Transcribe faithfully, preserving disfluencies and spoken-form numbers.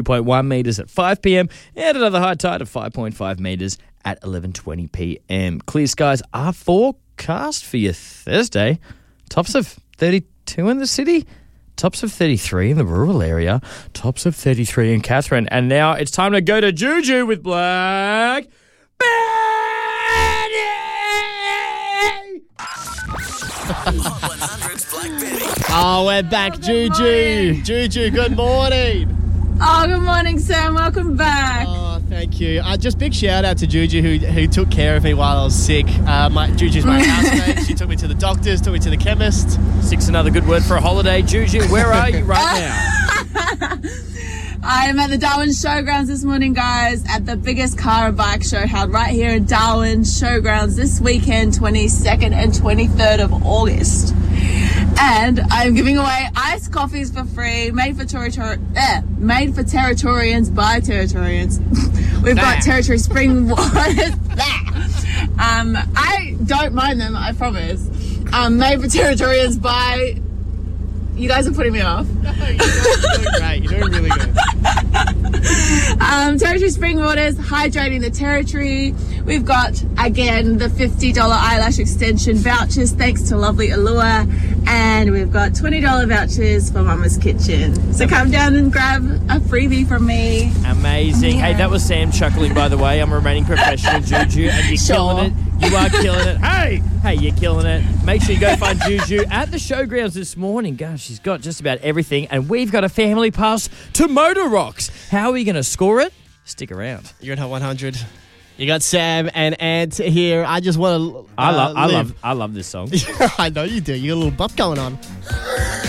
two point one metres at five p.m. and another high tide of five point five metres at eleven twenty p.m. Clear skies are forecast for your Thursday. Tops of thirty-two in the city. Tops of thirty-three in the rural area. Tops of thirty-three in Catherine. And now it's time to go to Juju with Black Betty. Hot one hundred's Black Betty. Oh, we're back, Oh, good Juju. morning. Juju, good morning. Oh, good morning, Sam. Welcome back. Oh, thank you. Uh, just big shout out to Juju who who took care of me while I was sick. Uh, my Juju's my housemate. She took me to the doctors, took me to the chemist. Six, another good word for a holiday. Juju, where are you right now? I am at the Darwin Showgrounds this morning, guys, at the biggest car and bike show held right here in Darwin Showgrounds this weekend, twenty-second and twenty-third of August. And I'm giving away iced coffees for free, made for territor- eh, made for Territorians by Territorians. We've got Nah. Territory Spring Waters. um, I don't mind them, I promise. Um, made for Territorians by... You guys are putting me off. No, you're doing great. You're doing really good. Um, Territory Spring Waters, hydrating the territory. We've got, again, the fifty dollars eyelash extension vouchers, thanks to lovely Allure. And we've got twenty dollars vouchers for Mama's Kitchen. So come down and grab a freebie from me. Amazing. Yeah. Hey, that was Sam chuckling, by the way. I'm remaining professional, Juju, and you're Sure. killing it. You are killing it. Hey, hey, you're killing it. Make sure you go find Juju at the showgrounds this morning. Gosh, she's got just about everything. And we've got a family pass to Motor Rocks. How are we going to score it? Stick around. You're in Hot one hundred. You got Sam and Ant here. I just want to. Uh, I love, I live. love, I love this song. I know you do. You got a little bump going on.